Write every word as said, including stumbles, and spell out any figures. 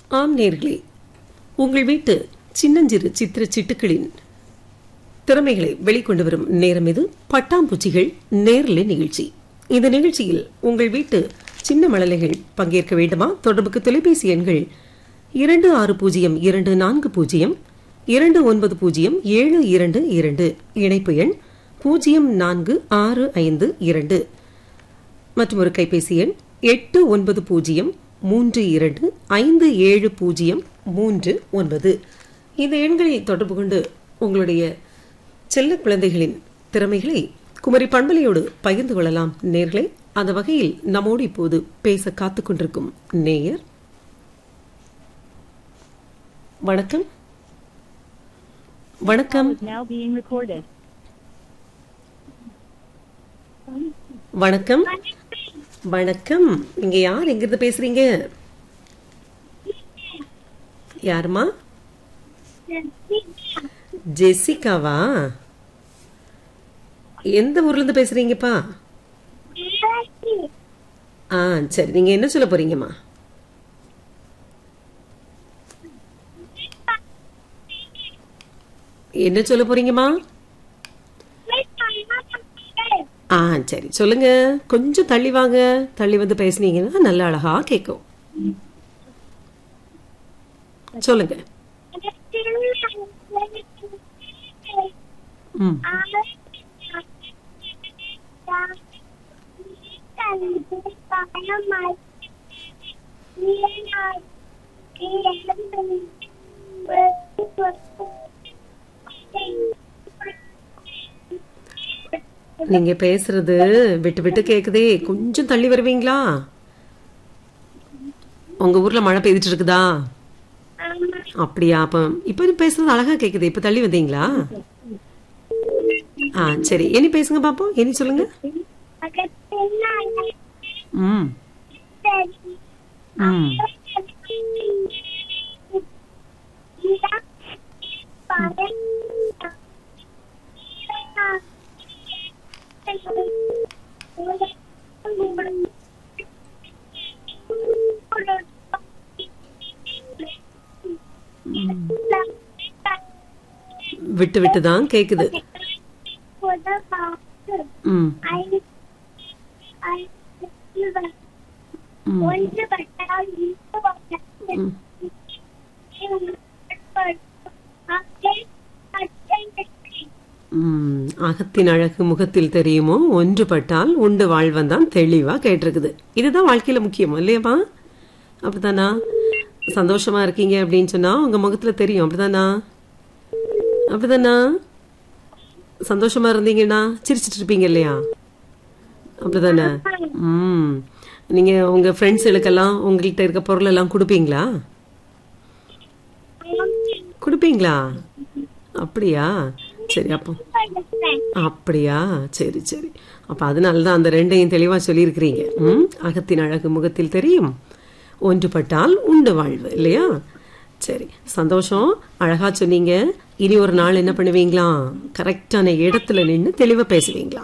ஆம் நேர்களே, உங்கள் வீட்டு சின்னஞ்சிறு சித்திர சிட்டுக்களின் திறமைகளை வெளிக்கொண்டு வரும் நேரம் இது. பட்டாம்பூச்சிகள் நேரலை நிகழ்ச்சி. இந்த நிகழ்ச்சியில் உங்கள் வீட்டு சின்ன மழலைகள் பங்கேற்க வேண்டுமா? தொடர்புக்கு தொலைபேசி எண்கள் இரண்டு ஆறு பூஜ்ஜியம் இரண்டு நான்கு பூஜ்ஜியம் இரண்டு ஒன்பது பூஜ்ஜியம் ஏழு இரண்டு இரண்டு, இணைப்பு எண் பூஜ்ஜியம் நான்கு ஆறு ஐந்து இரண்டு மற்றும் ஒரு கைபேசி எண் எட்டு ஒன்பது பூஜ்ஜியம் மூன்று இரண்டு ஐந்து ஏழு பூஜ்ஜியம் மூன்று ஒன்பது. இந்த எண்களில் தொடர்பு கொண்டு உங்களுடைய செல்ல குழந்தைகளின் திறமைகளை குமரி பண்பலையோடு பகிர்ந்து கொள்ளலாம் நேயர்களே. அந்த வகையில் நம்மோடு இப்போது பேச காத்துக் கொண்டிருக்கும் நேயர், வணக்கம். வணக்கம். வணக்கம். வணக்கம். நீங்க யார், எங்கிருந்து பேசுறீங்க? யாருமா? ஜெசிகாவா? எந்த ஊர்ல இருந்து பேசுறீங்கப்பா? ஆ சரி, நீங்க என்ன சொல்ல போறீங்கம்மா? என்ன சொல்ல போறீங்கம்மா? ஆ சரி, சொல்லுங்க. கொஞ்சம் தள்ளி வாங்க. தள்ளி வந்து பேசுனீங்கன்னா நல்ல அழகா கேட்கும். சொல்லுங்க. ம் நீங்க பேசுறது விட்டு விட்டு கேக்குதே. கொஞ்சம் தள்ளி வருவீங்களா? உங்க ஊர்ல மழை பெய்துட்டு இருக்குதா? அப்படியா? அப்ப இப்ப பேசுறது அழகா கேக்குது. இப்ப தள்ளி வந்தீங்களா? ஆ சரி, இனி பேசுங்க பாப்போம். இனி சொல்லுங்க. ம் ம் விட்டு விட்டுதான் கேக்குது. ம் அகத்தின் அழகு முகத்தில் தெரியுமோ, ஒன்றுபட்டால் உண்டு வாழ்வந்தான் தெளிவா கேட்டிருக்குது. இதுதான் வாழ்க்கையில முக்கியம் இல்லையாமா? அப்படித்தானா? சந்தோஷமா இருக்கீங்க அப்படின்னு சொன்னா உங்க முகத்துல தெரியும். அப்படிதானா? அப்படிதானா? சந்தோஷமா இருந்தீங்கன்னா சிரிச்சிட்டு இருப்பீங்க இல்லையா? அப்படிதானே? ம் நீங்க உங்க ஃப்ரெண்ட்ஸுகளுக்கெல்லாம் உங்கள்கிட்ட இருக்க பொருள் எல்லாம் கொடுப்பீங்களா? கொடுப்பீங்களா? அப்படியா? சரி. அப்போ அப்படியா? சரி சரி. அப்ப அதனாலதான் அந்த ரெண்டையும் தெளிவா சொல்லியிருக்கிறீங்க. ம் அகத்தின் அழகு முகத்தில் தெரியும், ஒன்றுபட்டால் உண்டு வாழ்வு இல்லையா? சரி, சந்தோஷம். அழகா சொன்னீங்க. இனி ஒரு நாள் என்ன பண்ணுவீங்களா? கரெக்டான இடத்துல நின்று தெளிவா பேசுவீங்களா?